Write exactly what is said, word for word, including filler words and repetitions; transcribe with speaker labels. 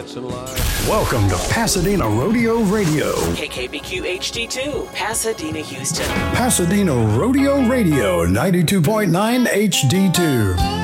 Speaker 1: Jackson Live.
Speaker 2: Welcome to Pasadena Rodeo Radio.
Speaker 3: K K B Q H D two, Pasadena, Houston.
Speaker 2: Pasadena Rodeo Radio, ninety-two point nine H D two.